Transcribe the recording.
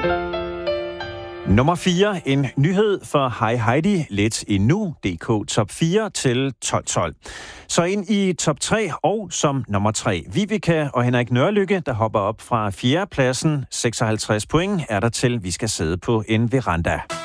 Nummer 4. En nyhed for Hej Heidi. Lidt endnu. DK top 4 til 12. Så ind i top 3 og som nummer 3. Viveka og Henrik Nørlykke, der hopper op fra 4. pladsen. 56 point er der til. Vi skal sidde på en veranda.